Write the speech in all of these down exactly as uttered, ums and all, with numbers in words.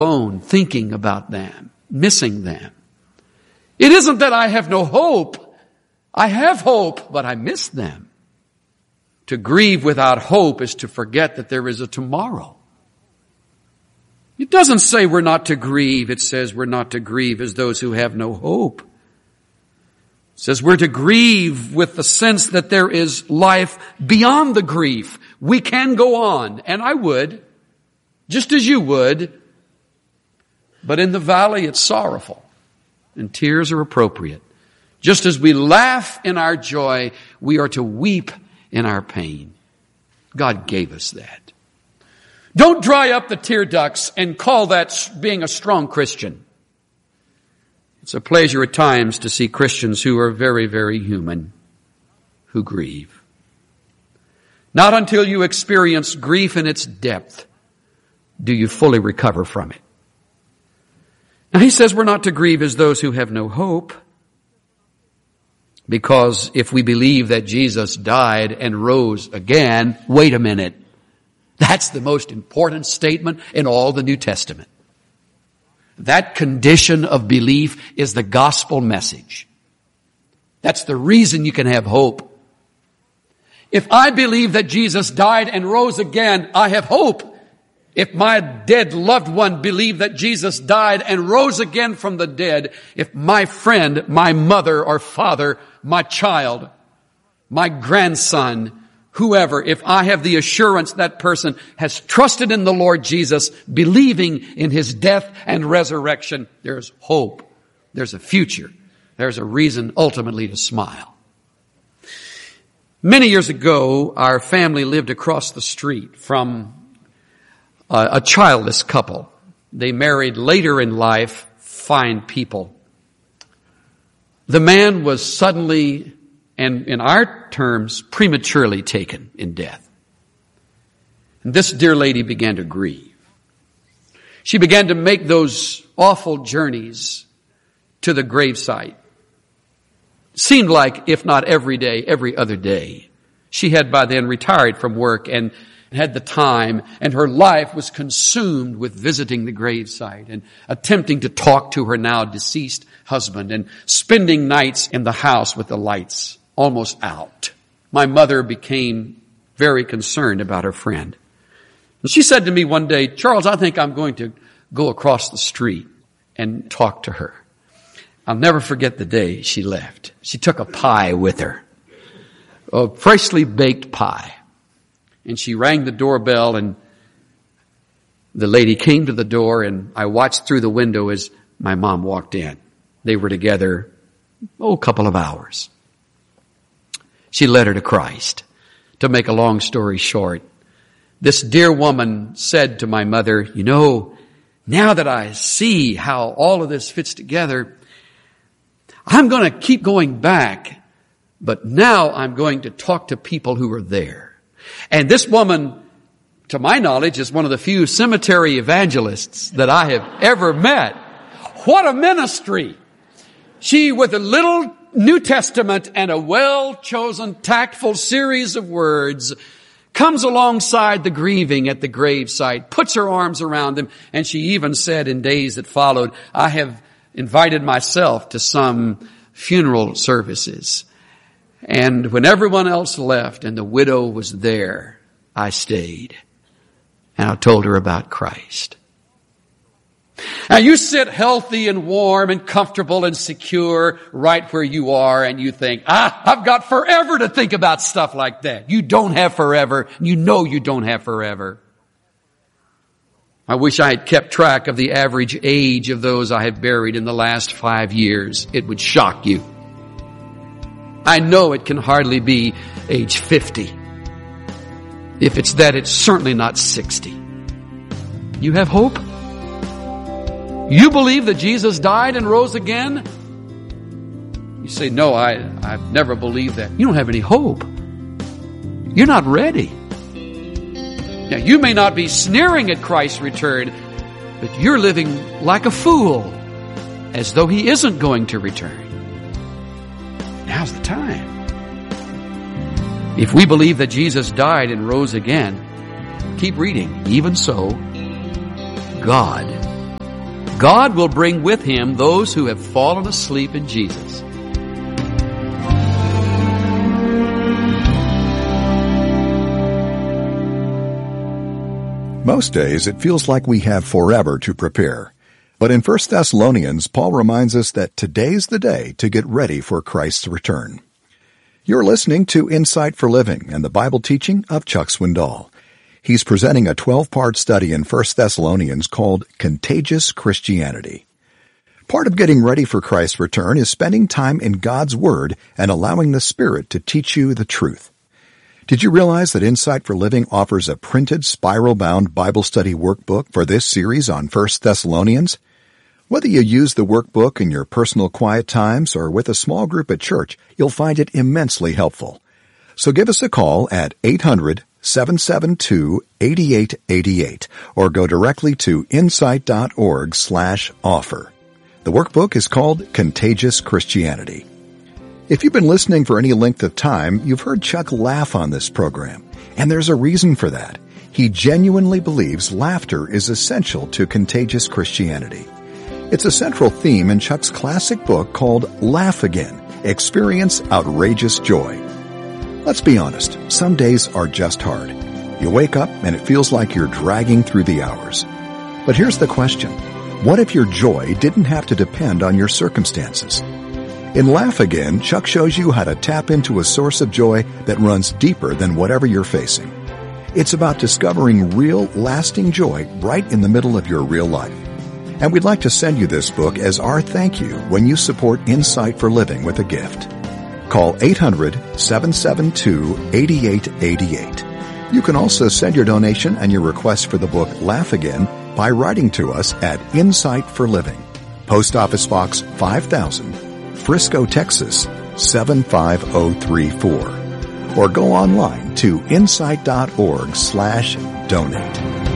alone thinking about them, missing them. It isn't that I have no hope. I have hope, but I miss them. To grieve without hope is to forget that there is a tomorrow. It doesn't say we're not to grieve. It says we're not to grieve as those who have no hope. It says we're to grieve with the sense that there is life beyond the grief. We can go on, and I would, just as you would, but in the valley it's sorrowful, and tears are appropriate. Just as we laugh in our joy, we are to weep in our pain. God gave us that. Don't dry up the tear ducts and call that being a strong Christian. It's a pleasure at times to see Christians who are very, very human, who grieve. Not until you experience grief in its depth do you fully recover from it. Now he says we're not to grieve as those who have no hope, because if we believe that Jesus died and rose again, wait a minute. That's the most important statement in all the New Testament. That condition of belief is the gospel message. That's the reason you can have hope. If I believe that Jesus died and rose again, I have hope. If my dead loved one believed that Jesus died and rose again from the dead, if my friend, my mother or father, my child, my grandson, whoever, if I have the assurance that person has trusted in the Lord Jesus, believing in his death and resurrection, there's hope. There's a future. There's a reason ultimately to smile. Many years ago, our family lived across the street from a, a childless couple. They married later in life, fine people. The man was suddenly, and in our terms, prematurely taken in death. And this dear lady began to grieve. She began to make those awful journeys to the gravesite. Seemed like, if not every day, every other day. She had by then retired from work and had the time, and her life was consumed with visiting the gravesite and attempting to talk to her now deceased husband and spending nights in the house with the lights almost out. My mother became very concerned about her friend. And she said to me one day, "Charles, I think I'm going to go across the street and talk to her." I'll never forget the day she left. She took a pie with her, a freshly baked pie. And she rang the doorbell, and the lady came to the door, and I watched through the window as my mom walked in. They were together, oh, a couple of hours. She led her to Christ. To make a long story short, this dear woman said to my mother, "You know, now that I see how all of this fits together, I'm going to keep going back, but now I'm going to talk to people who are there." And this woman, to my knowledge, is one of the few cemetery evangelists that I have ever met. What a ministry! She, with a little New Testament and a well-chosen, tactful series of words, comes alongside the grieving at the gravesite, puts her arms around them, and she even said in days that followed, "I have invited myself to some funeral services. And when everyone else left and the widow was there, I stayed." And I told her about Christ. Now you sit healthy and warm and comfortable and secure right where you are, and you think, ah, I've got forever to think about stuff like that. You don't have forever. You know you don't have forever. I wish I had kept track of the average age of those I have buried in the last five years. It would shock you. I know it can hardly be age fifty. If it's that, it's certainly not sixty. You have hope? You believe that Jesus died and rose again? You say, "No, I, I've never believed that." You don't have any hope. You're not ready. Now, you may not be sneering at Christ's return, but you're living like a fool, as though he isn't going to return. Now's the time. If we believe that Jesus died and rose again, keep reading. Even so, God God will bring with Him those who have fallen asleep in Jesus. Most days it feels like we have forever to prepare. But in First Thessalonians, Paul reminds us that today's the day to get ready for Christ's return. You're listening to Insight for Living and the Bible teaching of Chuck Swindoll. He's presenting a twelve-part study in First Thessalonians called Contagious Christianity. Part of getting ready for Christ's return is spending time in God's Word and allowing the Spirit to teach you the truth. Did you realize that Insight for Living offers a printed, spiral-bound Bible study workbook for this series on First Thessalonians? Whether you use the workbook in your personal quiet times or with a small group at church, you'll find it immensely helpful. So give us a call at eight hundred, seven seven two, eight eight eight eight or go directly to insight.org slash offer. The workbook is called Contagious Christianity. If you've been listening for any length of time, you've heard Chuck laugh on this program, and there's a reason for that. He genuinely believes laughter is essential to contagious Christianity. It's a central theme in Chuck's classic book called Laugh Again, Experience Outrageous Joy. Let's be honest, some days are just hard. You wake up and it feels like you're dragging through the hours. But here's the question. What if your joy didn't have to depend on your circumstances? In Laugh Again, Chuck shows you how to tap into a source of joy that runs deeper than whatever you're facing. It's about discovering real, lasting joy right in the middle of your real life. And we'd like to send you this book as our thank you when you support Insight for Living with a gift. Call eight hundred, seven seven two, eight eight eight eight. You can also send your donation and your request for the book Laugh Again by writing to us at Insight for Living, Post Office Box five thousand, Frisco, Texas, seven five zero three four. Or go online to insight.org slash donate.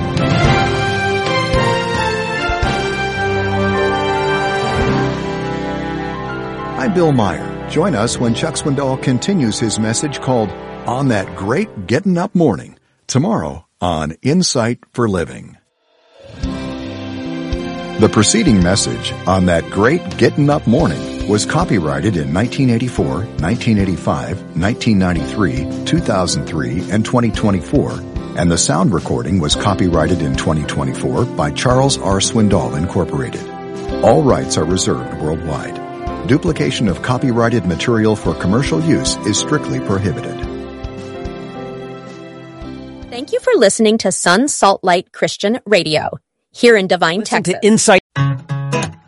I'm Bill Meyer. Join us when Chuck Swindoll continues his message called On That Great Gettin' Up Morning, tomorrow on Insight for Living. The preceding message, On That Great Gettin' Up Morning, was copyrighted in nineteen eighty-four, nineteen eighty-five, nineteen ninety-three, two thousand three, and twenty twenty-four, and the sound recording was copyrighted in twenty twenty-four by Charles R. Swindoll, Incorporated. All rights are reserved worldwide. Duplication of copyrighted material for commercial use is strictly prohibited. Thank you for listening to Sun Salt Light Christian Radio here in Devine, Listen Texas. to Insight